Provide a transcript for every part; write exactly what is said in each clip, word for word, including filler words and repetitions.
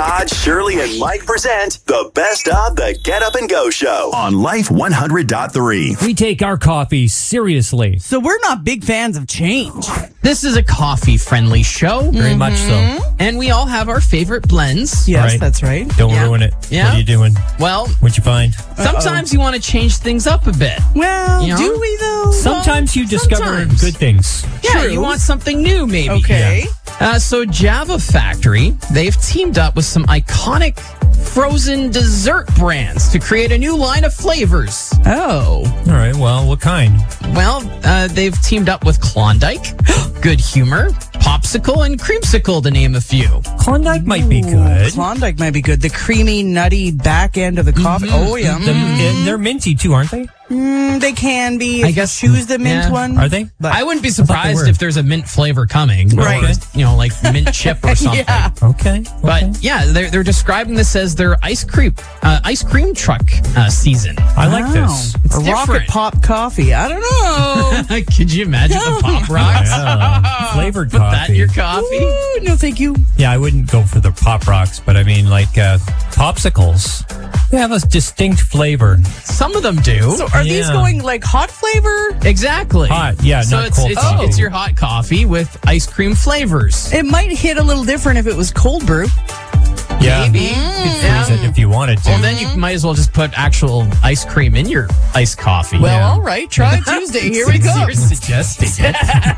Todd, Shirley, and Mike present the Best of the Get Up and Go Show on Life one hundred point three. We take our coffee seriously. So we're not big fans of change. This is a coffee-friendly show. Very mm-hmm. much so. And we all have our favorite blends. Yes, right. That's right. Don't yeah. ruin it. Yeah. What are you doing? Well, what'd you find? Sometimes Uh-oh. you want to change things up a bit. Well, you know? do we though? Sometimes well, you discover sometimes. good things. Yeah, True. you want something new, maybe. Okay. Yeah. Uh, so Java Factory, they've teamed up with some iconic frozen dessert brands to create a new line of flavors. Oh. All right, well, what kind? Well, uh, they've teamed up with Klondike, Good Humor, Popsicle, and Creamsicle, to name a few. Klondike might be good. Klondike might be good. The creamy, nutty back end of the coffee. Mm-hmm. Oh, yeah. The, and they're minty, too, aren't they? Mm, they can be. I If guess- you choose the mint yeah. one. Are they? But I wouldn't be thought they surprised were. if there's a mint flavor coming. Right. Or, you know, like mint chip or something. Yeah. Okay. But okay. yeah, they're, they're describing this as their ice cream uh, ice cream truck uh, season. I like Wow. this. It's a different. rocket pop coffee. I don't know. Could you imagine the pop rocks? Yeah. Flavored Put that in coffee. your coffee. Ooh, no, thank you. Yeah, I wouldn't go for the Pop Rocks, but I mean, like, uh, popsicles. They have a distinct flavor. Some of them do. So are these Yeah. going like hot flavor? Exactly. Hot, yeah, So not it's cold it's, coffee. it's your hot coffee with ice cream flavors. It might hit a little different if it was cold brew. Yeah. Maybe. You could Yeah. freeze it if you wanted to. Well, then you might as well just put actual ice cream in your iced coffee. Well, Yeah. all right. Try Tuesday. Here we Since go. You're suggesting it.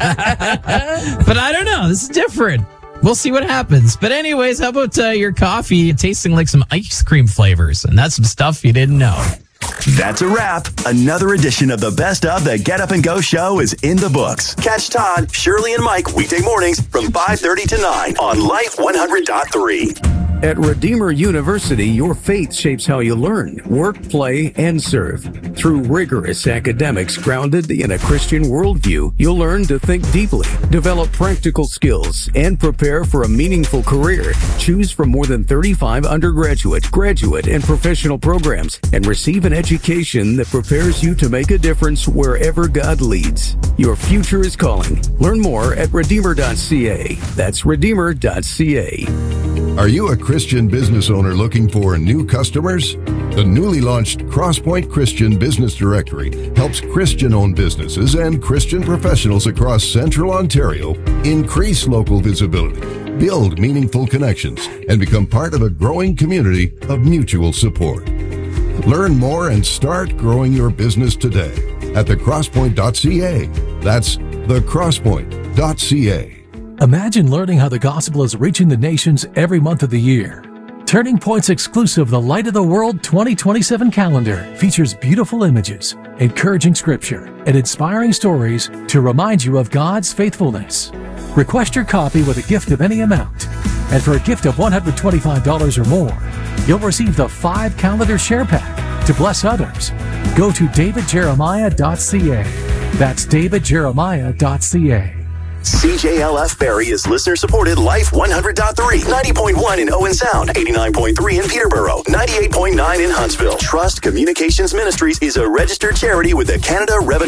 But I don't know. This is different. We'll see what happens. But anyways, how about uh, your coffee tasting like some ice cream flavors? And that's some stuff you didn't know. That's a wrap. Another edition of the Best of the Get Up and Go Show is in the books. Catch Todd, Shirley, and Mike weekday mornings from five thirty to nine on Life one hundred point three. At Redeemer University, your faith shapes how you learn, work, play, and serve. Through rigorous academics grounded in a Christian worldview, you'll learn to think deeply, develop practical skills, and prepare for a meaningful career. Choose from more than thirty-five undergraduate, graduate, and professional programs, and receive an education that prepares you to make a difference wherever God leads. Your future is calling. Learn more at redeemer dot c a. That's redeemer dot c a. Are you a Christian business owner looking for new customers? The newly launched Crosspoint Christian Business Directory helps Christian-owned businesses and Christian professionals across Central Ontario increase local visibility, build meaningful connections, and become part of a growing community of mutual support. Learn more and start growing your business today at the crosspoint dot c a. That's the crosspoint dot c a. Imagine learning how the gospel is reaching the nations every month of the year. Turning Point's exclusive The Light of the World twenty twenty-seven calendar features beautiful images, encouraging scripture, and inspiring stories to remind you of God's faithfulness. Request your copy with a gift of any amount. And for a gift of one hundred twenty-five dollars or more, you'll receive the five calendar share pack to bless others. Go to david jeremiah dot c a. That's david jeremiah dot c a. C J L F Barrie is listener-supported Life one hundred point three, ninety point one in Owen Sound, eighty-nine point three in Peterborough, ninety-eight point nine in Huntsville. Trust Communications Ministries is a registered charity with the Canada Revenue